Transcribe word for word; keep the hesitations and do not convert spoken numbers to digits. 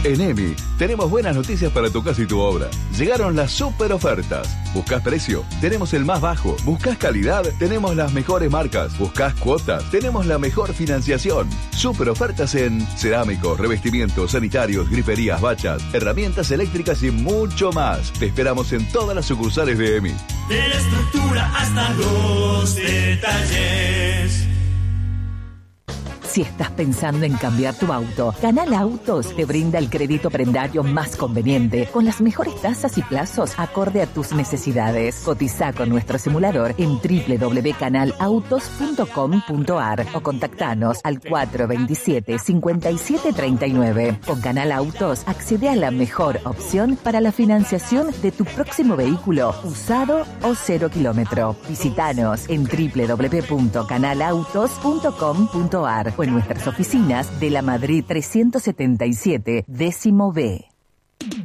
En EMI tenemos buenas noticias para tu casa y tu obra. Llegaron las super ofertas. ¿Buscás precio? Tenemos el más bajo. ¿Buscás calidad? Tenemos las mejores marcas. ¿Buscás cuotas? Tenemos la mejor financiación. Super ofertas en cerámicos, revestimientos, sanitarios, griferías, bachas, herramientas eléctricas y mucho más. Te esperamos en todas las sucursales de EMI. De la estructura hasta los detalles. Si estás pensando en cambiar tu auto, Canal Autos te brinda el crédito prendario más conveniente, con las mejores tasas y plazos acorde a tus necesidades. Cotiza con nuestro simulador en doble u doble u doble u punto canal autos punto com punto a r o contactanos al cuatro dos siete, cinco siete tres nueve. Con Canal Autos accede a la mejor opción para la financiación de tu próximo vehículo, usado o cero kilómetro. Visítanos en doble u doble u doble u punto canal autos punto com punto a r o en nuestras oficinas de la Madrid trescientos setenta y siete, décimo B.